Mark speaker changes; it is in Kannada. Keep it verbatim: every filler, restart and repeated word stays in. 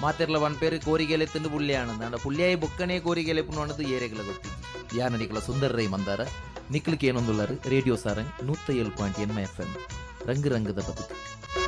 Speaker 1: ಮಾತೆರ್ಲ ಒನ್ ಪೇರು ಕೋರಿಗೆಲೆ ತಿಂದು ಪುಳ್ಳಿಯಾನಂದ ಅಂಡ ಪುಳ್ಳಿಯಾಯಿ ಬೊಕ್ಕನೇ ಕೋರಿಗೆಲೆ ಪುಣ್ಣದು ಏರೆಗಳ ಗೊತ್ತಿ ಯಾನಡಿಕಲ ಸುಂದರ ರೈ ಮಂದಾರ ನಿಕ್ಲಿಕ್ಕೆ ಏನೊಂದುಳ್ಳರು ರೇಡಿಯೋ ಸಾರಂಗ್ ನೂತ್ತ ಏಳು ಪಾಯಿಂಟ್ ಎನ್ ಎಫ್ ಎಂ ರಂಗು ರಂಗದ ಬದುಕು.